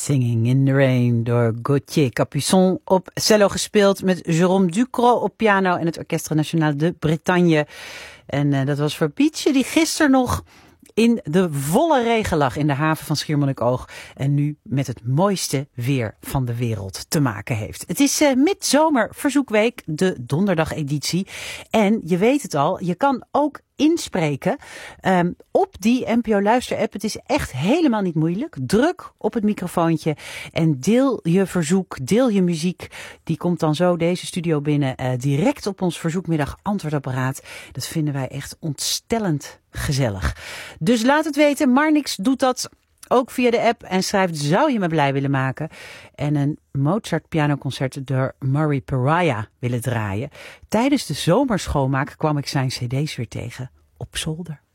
Singing in the Rain door Gauthier Capuçon op cello gespeeld met Jérôme Ducrot op piano en het Orchestre National de Bretagne. En dat was voor Pietje die gisteren nog in de volle regen lag in de haven van Schiermonnikoog en nu met het mooiste weer van de wereld te maken heeft. Het is midzomer verzoekweek, de donderdageditie. En je weet het al, je kan ook inspreken op die NPO Luister app. Het is echt helemaal niet moeilijk. Druk op het microfoontje en deel je verzoek, deel je muziek. Die komt dan zo deze studio binnen direct op ons verzoekmiddag antwoordapparaat. Dat vinden wij echt ontstellend gezellig. Dus laat het weten. Marnix doet dat ook via de app en schrijft: zou je me blij willen maken? En een Mozart pianoconcert door Murray Pariah willen draaien. Tijdens de zomerschoonmaak kwam ik zijn cd's weer tegen op zolder.